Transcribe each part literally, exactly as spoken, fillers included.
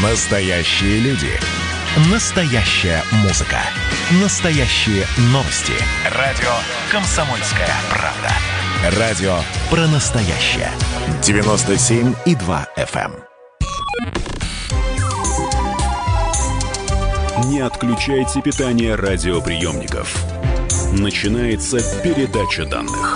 Настоящие люди. Настоящая музыка. Настоящие новости. Радио «Комсомольская правда». Радио про настоящее. девяносто семь и два эф эм. Не отключайте питание радиоприемников. Начинается передача данных.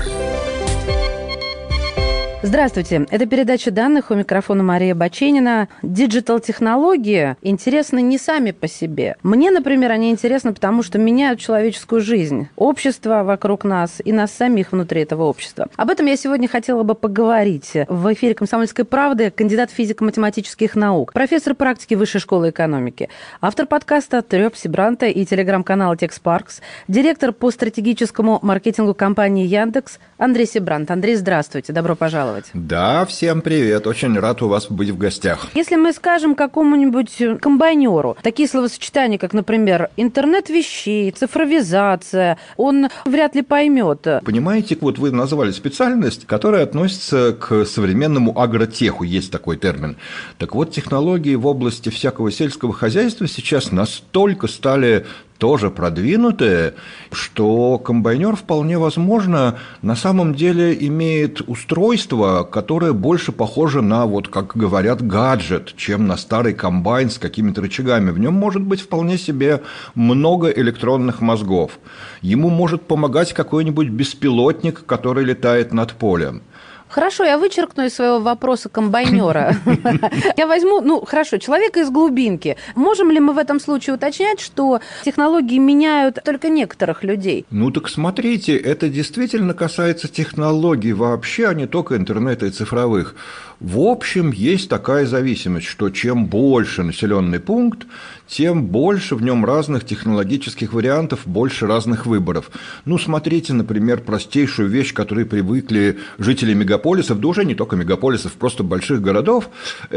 Здравствуйте, это передача данных, у микрофона Мария Баченина. Диджитал-технологии интересны не сами по себе. Мне, например, они интересны, потому что меняют человеческую жизнь, общество вокруг нас и нас самих внутри этого общества. Об этом я сегодня хотела бы поговорить. В эфире «Комсомольской правды» кандидат физико-математических наук, профессор практики Высшей школы экономики, автор подкаста «Трёп Сибранта» и телеграм-канала «Техспаркс», директор по стратегическому маркетингу компании «Яндекс» Андрей Сибрант. Андрей, здравствуйте, добро пожаловать. Да, всем привет. Очень рад у вас быть в гостях. Если мы скажем какому-нибудь комбайнеру такие словосочетания, как, например, интернет вещей, цифровизация, он вряд ли поймет. Понимаете, вот вы назвали специальность, которая относится к современному агротеху, есть такой термин. Так вот, технологии в области всякого сельского хозяйства сейчас настолько стали тоже продвинутые, что комбайнер вполне возможно на самом деле имеет устройство, которое больше похоже на, вот как говорят, гаджет, чем на старый комбайн с какими-то рычагами. В нем может быть вполне себе много электронных мозгов. Ему может помогать какой-нибудь беспилотник, который летает над полем. Хорошо, я вычеркну из своего вопроса комбайнера. Я возьму, ну, хорошо, человека из глубинки. Можем ли мы в этом случае уточнять, что технологии меняют только некоторых людей? Ну, так смотрите, это действительно касается технологий вообще, а не только интернета и цифровых. В общем, есть такая зависимость, что чем больше населенный пункт, тем больше в нем разных технологических вариантов, больше разных выборов. Ну, смотрите, например, простейшую вещь, к которой привыкли жители мегаполисов, да уже не только мегаполисов, просто больших городов,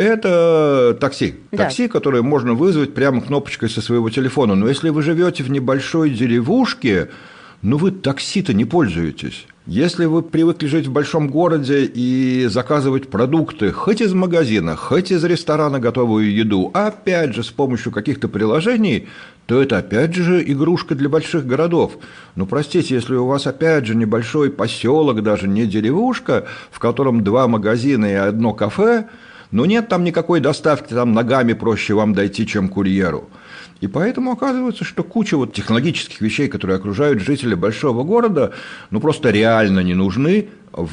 это такси. Да. Такси, которое можно вызвать прямо кнопочкой со своего телефона. Но если вы живете в небольшой деревушке, ну вы такси-то не пользуетесь. Если вы привыкли жить в большом городе и заказывать продукты хоть из магазина, хоть из ресторана готовую еду, опять же с помощью каких-то приложений, то это опять же игрушка для больших городов. Ну, простите, если у вас опять же небольшой поселок, даже не деревушка, в котором два магазина и одно кафе, ну нет там никакой доставки, там ногами проще вам дойти, чем курьеру. И поэтому оказывается, что куча вот технологических вещей, которые окружают жителей большого города, ну просто реально не нужны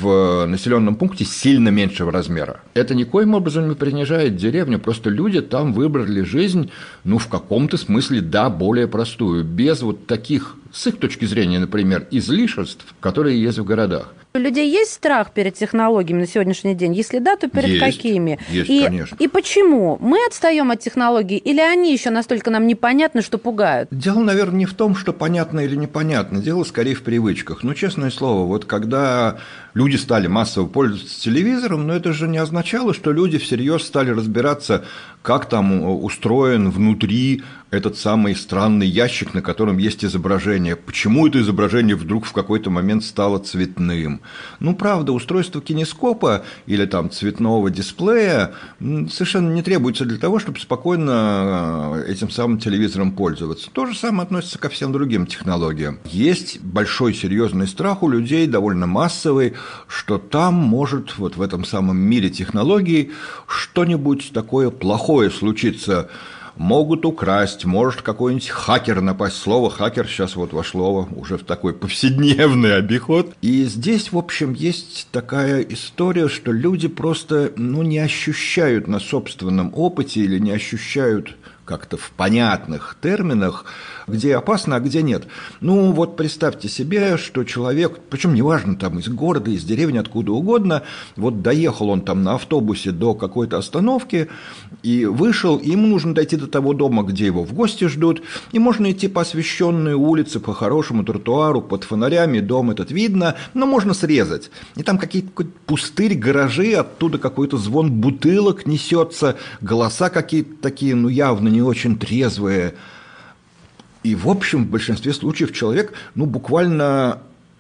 в населенном пункте сильно меньшего размера. Это никоим образом не принижает деревню, просто люди там выбрали жизнь, ну, в каком-то смысле, да, более простую, без вот таких, с их точки зрения, например, излишеств, которые есть в городах. У людей есть страх перед технологиями на сегодняшний день? Если да, то перед есть, какими? Есть, и, конечно. И почему? Мы отстаем от технологий или они еще настолько нам непонятны, что пугают? Дело, наверное, не в том, что понятно или непонятно. Дело скорее в привычках. Ну, честное слово, вот когда люди стали массово пользоваться телевизором, но это же не означало, что люди всерьез стали разбираться, как там устроен внутри этот самый странный ящик, на котором есть изображение. Почему это изображение вдруг в какой-то момент стало цветным? Ну, правда, устройство кинескопа или там цветного дисплея совершенно не требуется для того, чтобы спокойно этим самым телевизором пользоваться. То же самое относится ко всем другим технологиям. Есть большой серьезный страх у людей, довольно массовый, что там может вот в этом самом мире технологий что-нибудь такое плохое случиться. Могут украсть, может какой-нибудь хакер напасть. Слово «хакер» сейчас вот вошло уже в такой повседневный обиход. И здесь, в общем, есть такая история, что люди просто ну, не ощущают на собственном опыте или не ощущают как-то в понятных терминах, где опасно, а где нет. Ну, вот представьте себе, что человек, причем неважно, там из города, из деревни, откуда угодно, вот доехал он там на автобусе до какой-то остановки и вышел, и ему нужно дойти до того дома, где его в гости ждут, и можно идти по освещенной улице, по хорошему тротуару, под фонарями, дом этот видно, но можно срезать. И там какие-то пустырь, гаражи, оттуда какой-то звон бутылок несется, голоса какие-то такие, ну, явно не очень трезвые. И, в общем, в большинстве случаев человек, ну, буквально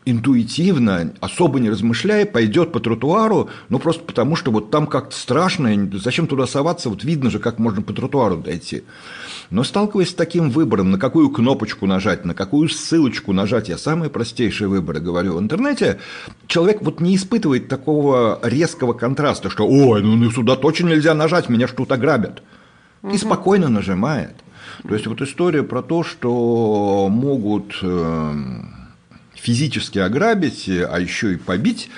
интуитивно, особо не размышляя, пойдет по тротуару, ну, просто потому, что вот там как-то страшно, зачем туда соваться, вот видно же, как можно по тротуару дойти. Но сталкиваясь с таким выбором, на какую кнопочку нажать, на какую ссылочку нажать, я самые простейшие выборы говорю в интернете, человек вот не испытывает такого резкого контраста, что «Ой, ну сюда точно нельзя нажать, меня ж тут ограбят». И спокойно нажимает. То есть вот история про то, что могут физически ограбить, а еще и побить,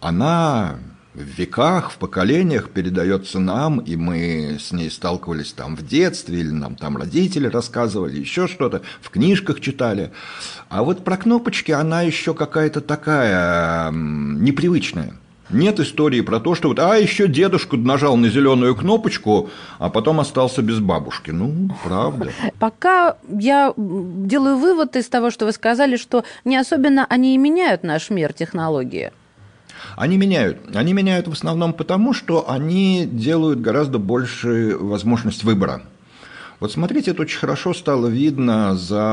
она в веках, в поколениях передается нам, и мы с ней сталкивались там в детстве, или нам там родители рассказывали, еще что-то, в книжках читали. А вот про кнопочки она еще какая-то такая непривычная. Нет истории про то, что вот, а еще дедушка нажал на зеленую кнопочку, а потом остался без бабушки. Ну, правда. Пока я делаю вывод из того, что вы сказали, что не особенно они и меняют наш мир, технологии. Они меняют. Они меняют в основном потому, что они делают гораздо больше возможность выбора. Вот смотрите, это очень хорошо стало видно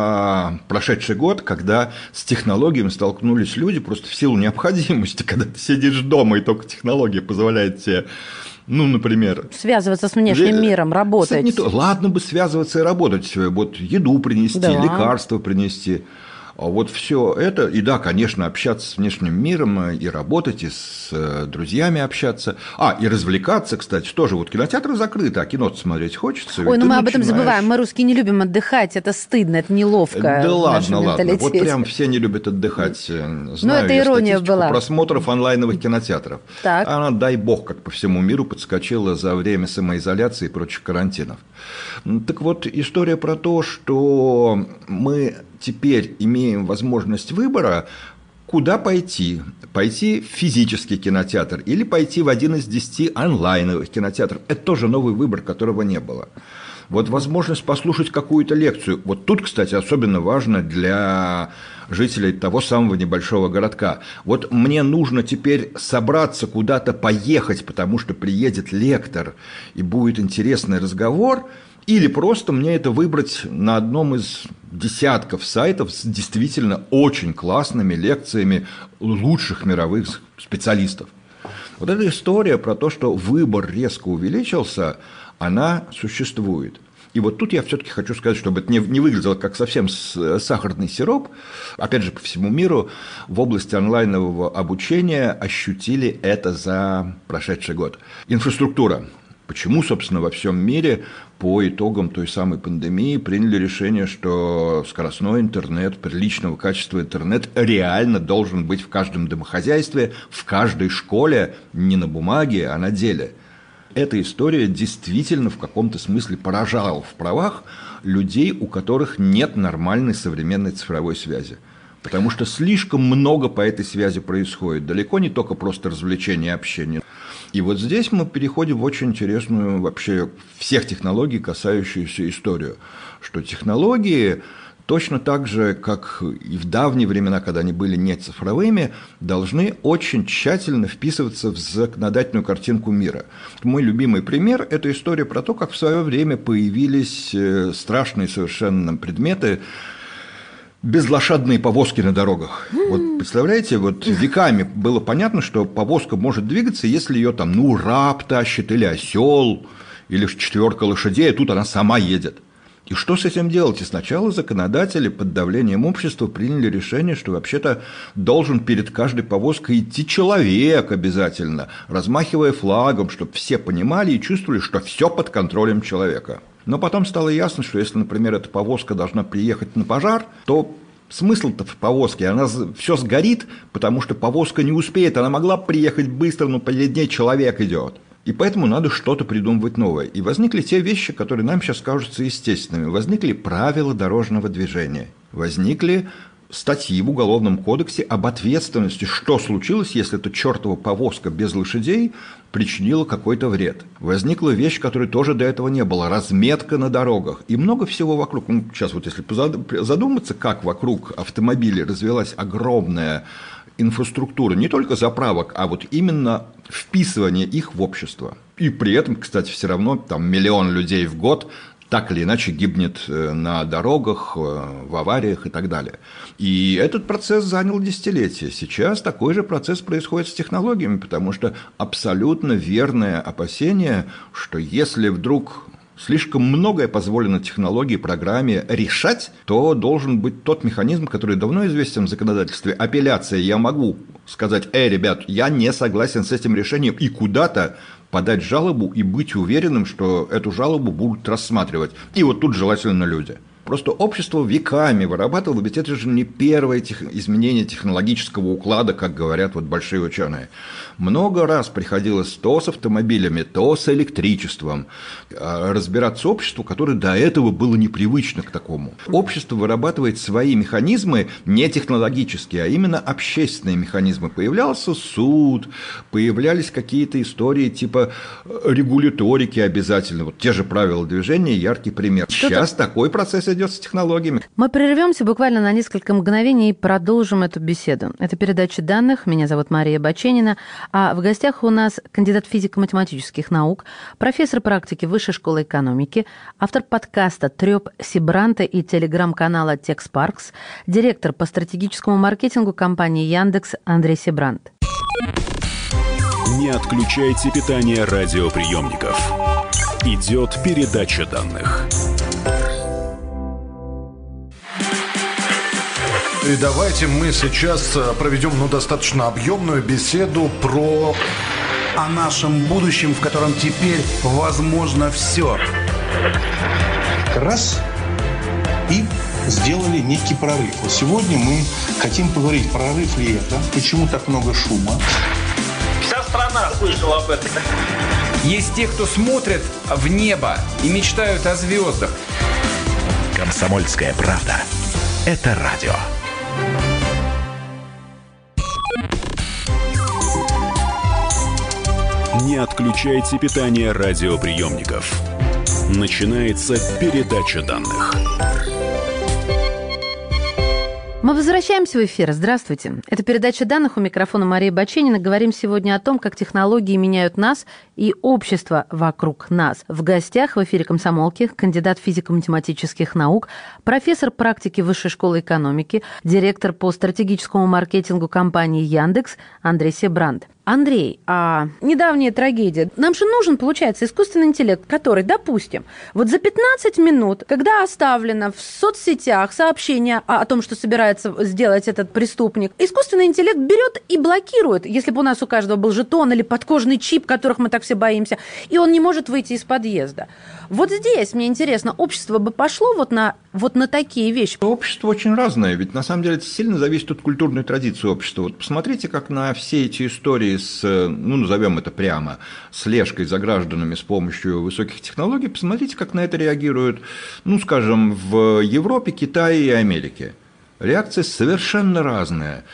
за прошедший год, когда с технологиями столкнулись люди просто в силу необходимости, когда ты сидишь дома, и только технология позволяет тебе, ну, например... связываться с внешним миром, работать. Не то. Ладно бы связываться и работать, вот еду принести, да. лекарства принести. А вот все это, и да, конечно, общаться с внешним миром, и работать, и с друзьями общаться. А, и развлекаться, кстати, тоже. Вот кинотеатры закрыты, а кино смотреть хочется. Ой, ну мы об этом забываем. Мы, русские, не любим отдыхать, это стыдно, это неловко. Да ладно, ладно. Вот прям все не любят отдыхать. Знаю, ну, это ирония была. Просмотров онлайновых кинотеатров. Так. Она, дай бог, как по всему миру подскочила за время самоизоляции и прочих карантинов. Так вот, история про то, что мы теперь имеем возможность выбора, куда пойти. Пойти в физический кинотеатр или пойти в один из десяти онлайновых кинотеатров. Это тоже новый выбор, которого не было. Вот возможность послушать какую-то лекцию. Вот тут, кстати, особенно важно для жителей того самого небольшого городка. Вот мне нужно теперь собраться куда-то поехать, потому что приедет лектор и будет интересный разговор. Или просто мне это выбрать на одном из десятков сайтов с действительно очень классными лекциями лучших мировых специалистов. Вот эта история про то, что выбор резко увеличился, она существует. И вот тут я все-таки хочу сказать, чтобы это не, не выглядело как совсем сахарный сироп. Опять же, по всему миру в области онлайнового обучения ощутили это за прошедший год. Инфраструктура. Почему, собственно, во всем мире по итогам той самой пандемии приняли решение, что скоростной интернет, приличного качества интернет реально должен быть в каждом домохозяйстве, в каждой школе, не на бумаге, а на деле. Эта история действительно в каком-то смысле поражала в правах людей, у которых нет нормальной современной цифровой связи. Потому что слишком много по этой связи происходит. Далеко не только просто развлечение и общение. И вот здесь мы переходим в очень интересную вообще всех технологий, касающуюся историю. Что технологии точно так же, как и в давние времена, когда они были не цифровыми, должны очень тщательно вписываться в законодательную картинку мира. Мой любимый пример – это история про то, как в свое время появились страшные совершенно предметы, безлошадные повозки на дорогах. Вот представляете, вот веками было понятно, что повозка может двигаться, если ее там, ну, раб тащит, или осел, или четверка лошадей, а тут она сама едет. И что с этим делать? И сначала законодатели под давлением общества приняли решение, что вообще-то должен перед каждой повозкой идти человек обязательно, размахивая флагом, чтобы все понимали и чувствовали, что все под контролем человека. Но потом стало ясно, что если, например, эта повозка должна приехать на пожар, то смысл-то в повозке, она все сгорит, потому что повозка не успеет, она могла приехать быстро, но перед ней человек идет. И поэтому надо что-то придумывать новое. И возникли те вещи, которые нам сейчас кажутся естественными. Возникли правила дорожного движения, возникли статьи в Уголовном кодексе об ответственности, что случилось, если эта чертова повозка без лошадей причинила какой-то вред. Возникла вещь, которой тоже до этого не было – разметка на дорогах. И много всего вокруг. Ну, сейчас вот если задуматься, как вокруг автомобилей развилась огромная инфраструктура, не только заправок, а вот именно вписывание их в общество. И при этом, кстати, все равно там миллион людей в год так или иначе гибнет на дорогах, в авариях и так далее. И этот процесс занял десятилетия. Сейчас такой же процесс происходит с технологиями, потому что абсолютно верное опасение, что если вдруг слишком многое позволено технологии, программе решать, то должен быть тот механизм, который давно известен в законодательстве. Апелляция. Я могу сказать: «Эй, ребят, я не согласен с этим решением», и куда-то подать жалобу и быть уверенным, что эту жалобу будут рассматривать. И вот тут желательно люди. Просто общество веками вырабатывало, ведь это же не первое тех... изменение технологического уклада, как говорят вот большие ученые. Много раз приходилось то с автомобилями, то с электричеством разбираться обществу, которое до этого было непривычно к такому. Общество вырабатывает свои механизмы, не технологические, а именно общественные механизмы. Появлялся суд, появлялись какие-то истории типа регуляторики обязательно. Вот те же правила движения, яркий пример. Сейчас такой процесс идет с технологиями. Мы прервемся буквально на несколько мгновений и продолжим эту беседу. Это передача данных. Меня зовут Мария Баченина. А в гостях у нас кандидат физико-математических наук, профессор практики Высшей школы экономики, автор подкаста «Трёп Сибранта» и телеграм-канала «Текспаркс», директор по стратегическому маркетингу компании «Яндекс» Андрей Сибрант. Не отключайте питание радиоприемников. Идет передача данных. И давайте мы сейчас проведем ну, достаточно объемную беседу про... о нашем будущем, в котором теперь возможно все. Раз и сделали некий прорыв. Вот сегодня мы хотим поговорить, прорыв ли это, почему так много шума. Вся страна слышала об этом. Есть те, кто смотрят в небо и мечтают о звездах. «Комсомольская правда» — это радио. Не отключайте питание радиоприемников. Начинается передача данных. Мы возвращаемся в эфир. Здравствуйте. Это передача данных, у микрофона Мария Баченина. Говорим сегодня о том, как технологии меняют нас и общество вокруг нас. В гостях в эфире «Комсомолки» кандидат физико-математических наук, профессор практики Высшей школы экономики, директор по стратегическому маркетингу компании «Яндекс» Андрей Сибрант. Андрей, а недавняя трагедия. Нам же нужен, получается, искусственный интеллект, который, допустим, вот за пятнадцать минут, когда оставлено в соцсетях сообщение о, о том, что собирается сделать этот преступник, искусственный интеллект берет и блокирует, если бы у нас у каждого был жетон или подкожный чип, которых мы так все боимся, и он не может выйти из подъезда. Вот здесь, мне интересно, общество бы пошло вот на, вот на такие вещи? Общество очень разное, ведь на самом деле это сильно зависит от культурной традиции общества. Вот посмотрите, как на все эти истории с, ну, назовем это прямо, слежкой за гражданами с помощью высоких технологий, посмотрите, как на это реагируют, ну, скажем, в Европе, Китае и Америке. Реакция совершенно разная.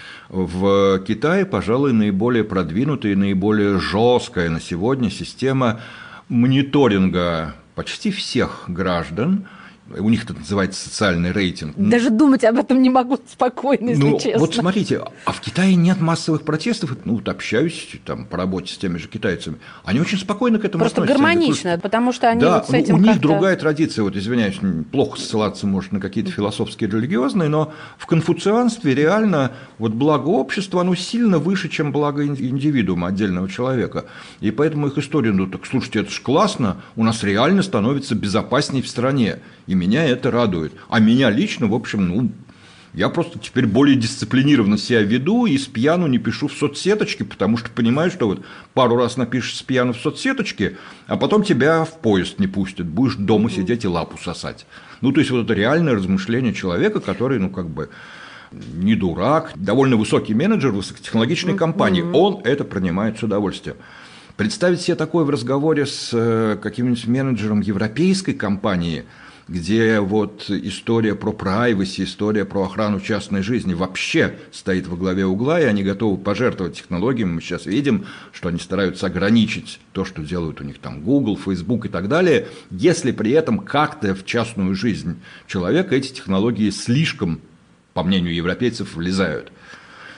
В Китае, пожалуй, наиболее продвинутая и наиболее жесткая на сегодня система мониторинга почти всех граждан. У них это называется социальный рейтинг. Даже думать об этом не могу спокойно, если ну, честно. Вот смотрите, а в Китае нет массовых протестов. Ну, вот общаюсь там, по работе с теми же китайцами. Они очень спокойно к этому Просто относятся. гармонично, Просто... потому что они да, вот с этим у них как-то... другая традиция. Вот, извиняюсь, плохо ссылаться, может, на какие-то философские, религиозные, но в конфуцианстве реально вот благо общества, оно сильно выше, чем благо индивидуума, отдельного человека. И поэтому их история, ну, так, слушайте, это же классно, у нас реально становится безопаснее в стране. И меня это радует. А меня лично, в общем, ну, я просто теперь более дисциплинированно себя веду и с пьяну не пишу в соцсеточке, потому что понимаю, что вот пару раз напишешь с пьяну в соцсеточке, а потом тебя в поезд не пустят, будешь дома сидеть и лапу сосать. Ну, то есть, вот это реальное размышление человека, который, ну, как бы не дурак, довольно высокий менеджер высокотехнологичной компании, он это принимает с удовольствием. Представить себе такое в разговоре с каким-нибудь менеджером европейской компании, где вот история про privacy, история про охрану частной жизни вообще стоит во главе угла, и они готовы пожертвовать технологиями. Мы сейчас видим, что они стараются ограничить то, что делают у них там Google, Facebook и так далее, если при этом как-то в частную жизнь человека эти технологии слишком, по мнению европейцев, влезают.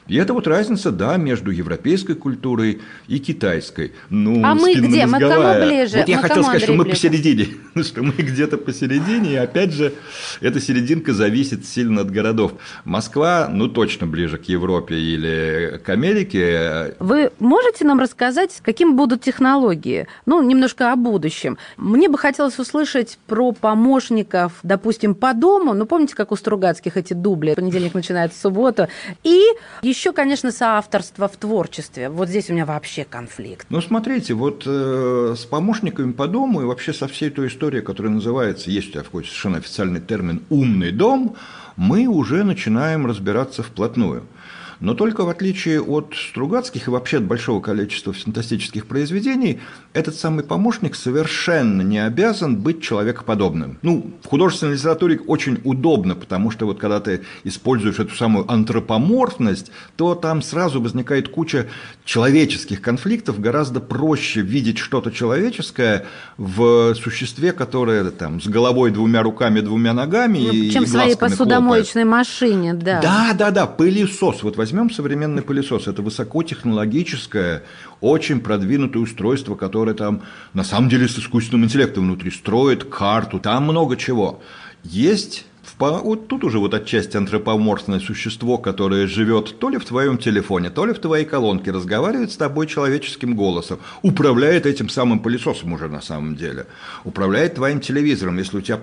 И это вот разница, да, между европейской культурой и китайской. Ну, а мы где? Мы к кому ближе? Вот я мы хотел сказать, что мы ближе? посередине, что мы где-то посередине, и опять же, эта серединка зависит сильно от городов. Москва, ну, точно ближе к Европе или к Америке. Вы можете нам рассказать, каким будут технологии? Ну, немножко о будущем. Мне бы хотелось услышать про помощников, допустим, по дому. Ну, помните, как у Стругацких эти дубли? Понедельник начинается субботу. И еще, конечно, соавторство в творчестве. Вот здесь у меня вообще конфликт. Ну, смотрите, вот э, с помощниками по дому и вообще со всей той историей, которая называется, есть у тебя какой-то совершенно официальный термин «умный дом», мы уже начинаем разбираться вплотную. Но только в отличие от Стругацких и вообще от большого количества фантастических произведений, этот самый помощник совершенно не обязан быть человекоподобным. Ну, в художественной литературе очень удобно, потому что вот когда ты используешь эту самую антропоморфность, то там сразу возникает куча человеческих конфликтов, гораздо проще видеть что-то человеческое в существе, которое там с головой, двумя руками, двумя ногами ну, и чем и в своей посудомоечной хлопает. машине, да. Да, да, да, пылесос. Вот возьмем современный пылесос. Это высокотехнологическое, очень продвинутое устройство, которое там на самом деле с искусственным интеллектом внутри строит карту, там много чего. Есть вот тут уже вот отчасти антропоморфное существо, которое живет то ли в твоем телефоне, то ли в твоей колонке, разговаривает с тобой человеческим голосом, управляет этим самым пылесосом уже на самом деле, управляет твоим телевизором. Если у тебя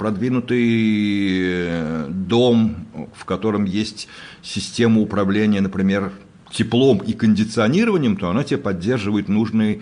продвинутый дом, в котором есть система управления, например, теплом и кондиционированием, то она тебе поддерживает нужный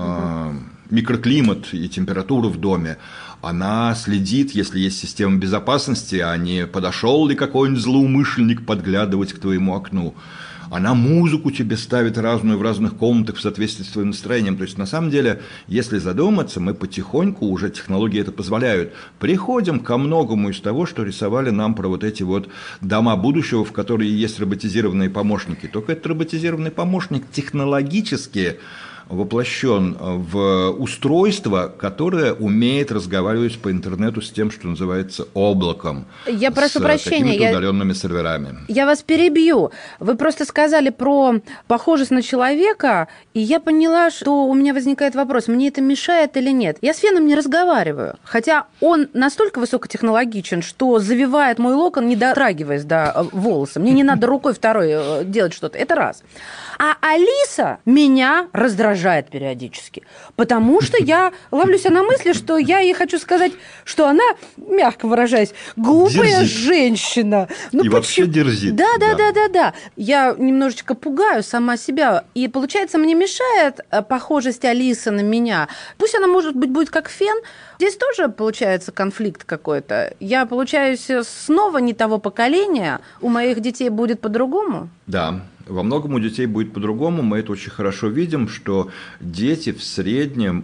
э, микроклимат и температуру в доме. Она следит, если есть система безопасности, а не подошел ли какой-нибудь злоумышленник подглядывать к твоему окну. Она музыку тебе ставит разную в разных комнатах в соответствии с твоим настроением. То есть, на самом деле, если задуматься, мы потихоньку, уже технологии это позволяют, приходим ко многому из того, что рисовали нам про вот эти вот дома будущего, в которые есть роботизированные помощники. Только этот роботизированный помощник технологически воплощен в устройство, которое умеет разговаривать по интернету с тем, что называется облаком. Я прошу с прощения, какими-то удаленными серверами. Я вас перебью. Вы просто сказали про похожесть на человека, и я поняла, что у меня возникает вопрос, мне это мешает или нет. Я с Феном не разговариваю, хотя он настолько высокотехнологичен, что завивает мой локон, не дотрагиваясь до волоса. Мне не надо рукой второй делать что-то. Это раз. А Алиса меня раздражает периодически, потому что я ловлю себя на мысли, что я ей хочу сказать, что она, мягко выражаясь, глупая дерзит. Женщина. Ну, и почему? Вообще дерзит. Да, да, да, да, да. Я немножечко пугаю сама себя. И, получается, мне мешает похожесть Алисы на меня. Пусть она, может быть, будет как Фен. Здесь тоже получается конфликт какой-то. Я получаюсь снова не того поколения. У моих детей будет по-другому? Да. Во многом у детей будет по-другому, мы это очень хорошо видим, что дети в среднем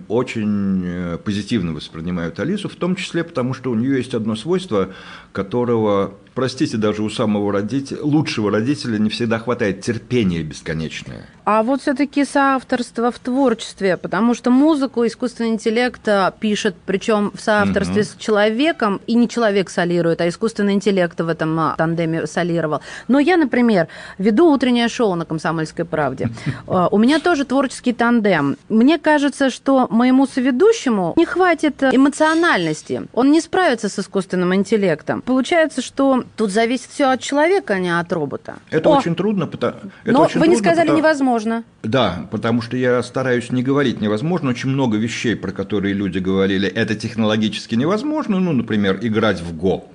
очень позитивно воспринимают Алису, в том числе потому, что у нее есть одно свойство, которого, простите, даже у самого родителя, лучшего родителя не всегда хватает — терпения бесконечное. А вот все-таки соавторство в творчестве, потому что музыку искусственный интеллект пишет, причем в соавторстве mm-hmm. с человеком, и не человек солирует, а искусственный интеллект в этом тандеме солировал. Но я, например, веду утреннее шоу на «Комсомольской правде». У меня тоже творческий тандем. Мне кажется, что моему соведущему не хватит эмоциональности. Он не справится с искусственным интеллектом. Получается, что тут зависит все от человека, а не от робота. Это О! очень трудно. Это Но очень вы не трудно, сказали потому... невозможно. Да, потому что я стараюсь не говорить невозможно. Очень много вещей, про которые люди говорили, это технологически невозможно. Ну, например, играть в Го.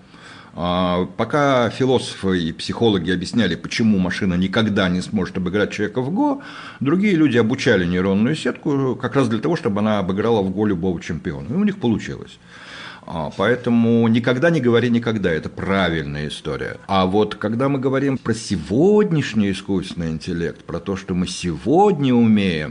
Пока философы и психологи объясняли, почему машина никогда не сможет обыграть человека в Го, другие люди обучали нейронную сетку как раз для того, чтобы она обыграла в Го любого чемпиона. И у них получилось. Поэтому никогда не говори никогда, это правильная история. А вот когда мы говорим про сегодняшний искусственный интеллект, про то, что мы сегодня умеем,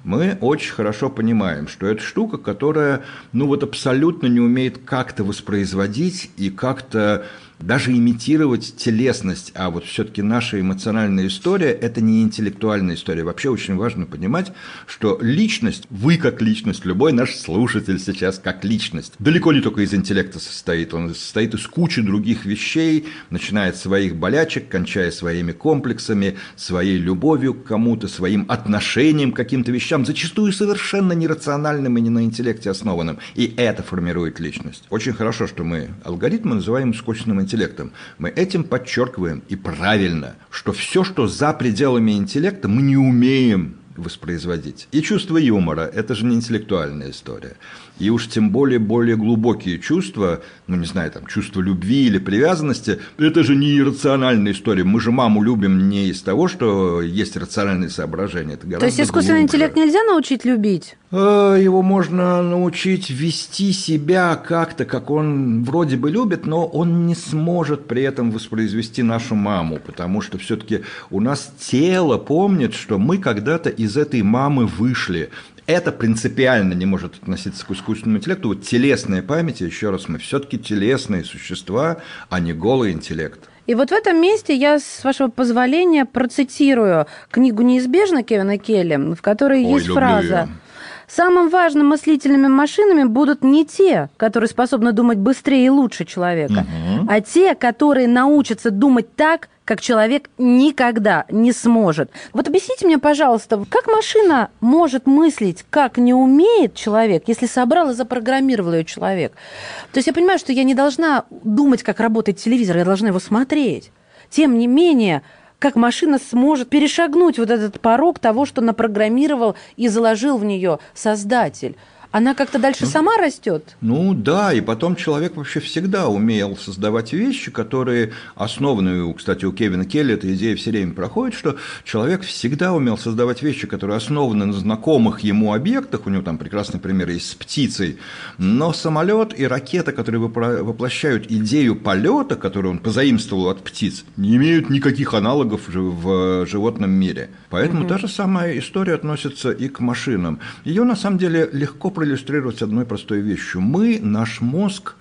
мы очень хорошо понимаем, что это штука, которая, ну вот абсолютно не умеет как-то воспроизводить и как-то даже имитировать телесность, а вот все-таки наша эмоциональная история – это не интеллектуальная история. Вообще очень важно понимать, что личность, вы как личность, любой наш слушатель сейчас как личность, далеко не только из интеллекта состоит, он состоит из кучи других вещей, начиная от своих болячек, кончая своими комплексами, своей любовью к кому-то, своим отношением к каким-то вещам, зачастую совершенно нерациональным и не на интеллекте основанным. И это формирует личность. Очень хорошо, что мы алгоритмы называем искусственным интеллектом. интеллектом. Мы этим подчеркиваем, и правильно, что все, что за пределами интеллекта, мы не умеем воспроизводить. И чувство юмора – это же не интеллектуальная история. И уж тем более более глубокие чувства, ну, не знаю, там, чувство любви или привязанности, это же не иррациональная история. Мы же маму любим не из того, что есть рациональные соображения. Это То есть искусственный глубже. Интеллект нельзя научить любить? Его можно научить вести себя как-то, как он вроде бы любит, но он не сможет при этом воспроизвести нашу маму, потому что все-таки у нас тело помнит, что мы когда-то из этой мамы вышли. Это принципиально не может относиться к искусственному интеллекту. Вот телесная память, еще раз, мы все-таки телесные существа, а не голый интеллект. И вот в этом месте я, с вашего позволения, процитирую книгу «Неизбежно» Кевина Келли, в которой Ой, есть фраза ее. «Самым важным мыслительными машинами будут не те, которые способны думать быстрее и лучше человека, угу. а те, которые научатся думать так, как человек никогда не сможет». Вот объясните мне, пожалуйста, как машина может мыслить, как не умеет человек, если собрал и запрограммировал ее человек? То есть я понимаю, что я не должна думать, как работает телевизор, я должна его смотреть. Тем не менее, как машина сможет перешагнуть вот этот порог того, что напрограммировал и заложил в нее создатель? Она как-то дальше ну, сама растет? Ну да, и потом человек вообще всегда умел создавать вещи, которые основаны, кстати, у Кевина Келли эта идея все время проходит, что человек всегда умел создавать вещи, которые основаны на знакомых ему объектах, у него там прекрасный пример есть с птицей, но самолет и ракета, которые воплощают идею полета, которую он позаимствовал от птиц, не имеют никаких аналогов в животном мире. Поэтому mm-hmm. та же самая история относится и к машинам. Ее на самом деле легко проиллюстрировать одной простой вещью. Мы, наш мозг,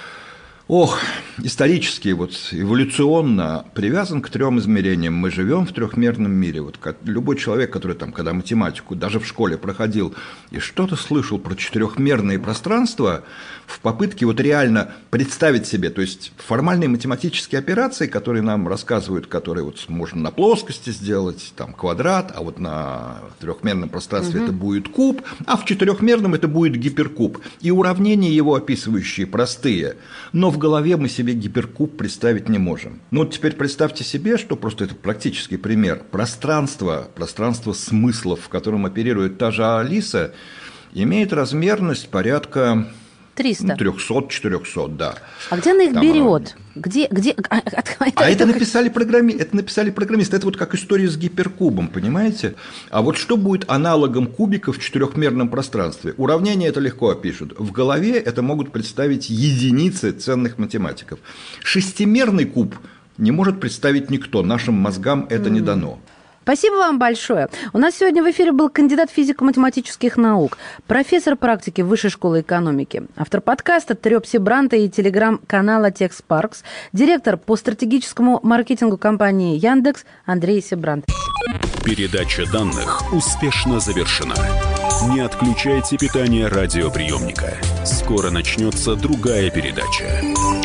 ох, исторически, вот, эволюционно привязан к трем измерениям. Мы живем в трехмерном мире. Вот как любой человек, который там, когда математику даже в школе проходил и что-то слышал про четырехмерные пространства, в попытке вот реально представить себе, то есть формальные математические операции, которые нам рассказывают, которые вот можно на плоскости сделать, там квадрат, а вот на трехмерном пространстве угу. это будет куб, а в четырехмерном это будет гиперкуб. И уравнения его описывающие простые, но в голове мы себе гиперкуб представить не можем. Ну вот теперь представьте себе, что просто это практический пример. Пространство, пространство смыслов, в котором оперирует та же Алиса, имеет размерность порядка триста. Ну, триста-четыреста, да. А где она их там берет? Где, где... А, это, а это, написали программи... это написали программисты. Это вот как история с гиперкубом, понимаете? А вот что будет аналогом кубика в четырехмерном пространстве? Уравнения это легко опишут. В голове это могут представить единицы ценных математиков. Шестимерный куб не может представить никто. Нашим мозгам это mm. не дано. Спасибо вам большое. У нас сегодня в эфире был кандидат физико-математических наук, профессор практики Высшей школы экономики, автор подкаста «Трёп Сибранта» и телеграм-канала TechSparks, директор по стратегическому маркетингу компании Яндекс Андрей Сибрант. Передача данных успешно завершена. Не отключайте питание радиоприемника. Скоро начнется другая передача.